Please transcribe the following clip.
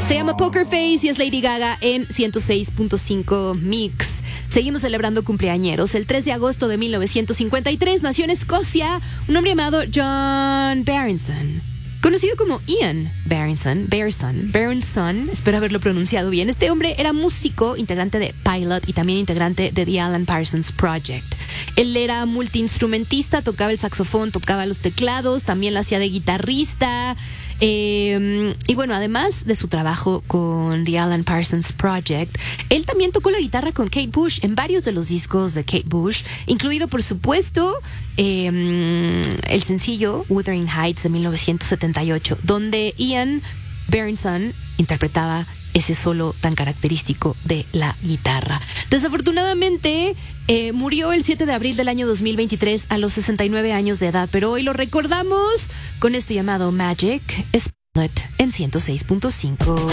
Se llama Poker Face y es Lady Gaga en 106.5 Mix. Seguimos celebrando cumpleañeros. El 3 de agosto de 1953 nació en Escocia un hombre llamado John Berenson, conocido como Ian Berenson, espero haberlo pronunciado bien. Este hombre era músico, integrante de Pilot y también integrante de The Alan Parsons Project. Él era multiinstrumentista, tocaba el saxofón, tocaba los teclados, también la hacía de guitarrista. Y bueno, además de su trabajo con The Alan Parsons Project, él también tocó la guitarra con Kate Bush en varios de los discos de Kate Bush, incluido por supuesto el sencillo Wuthering Heights de 1978, donde Ian Berenson interpretaba ese solo tan característico de la guitarra. Desafortunadamente murió el 7 de abril del año 2023 a los 69 años de edad, pero hoy lo recordamos con esto llamado Magic Split en 106.5.